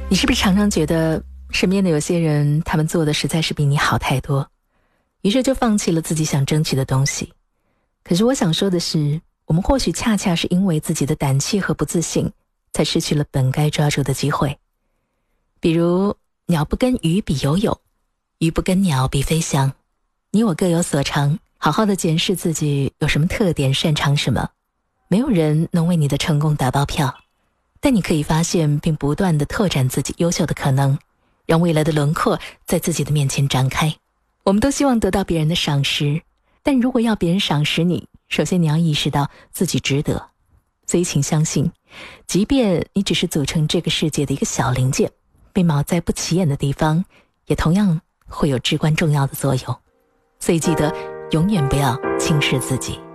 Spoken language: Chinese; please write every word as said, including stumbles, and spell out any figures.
你是不是常常觉得身边的有些人，他们做的实在是比你好太多，于是就放弃了自己想争取的东西？可是我想说的是，我们或许恰恰是因为自己的胆怯和不自信，才失去了本该抓住的机会。比如鸟不跟鱼比游泳，鱼不跟鸟比飞翔，你我各有所长，好好的检视自己有什么特点，擅长什么。没有人能为你的成功打包票，但你可以发现并不断地拓展自己优秀的可能，让未来的轮廓在自己的面前展开。我们都希望得到别人的赏识，但如果要别人赏识你，首先你要意识到自己值得。所以请相信，即便你只是组成这个世界的一个小零件，被铆在不起眼的地方，也同样会有至关重要的作用。所以记得永远不要轻视自己。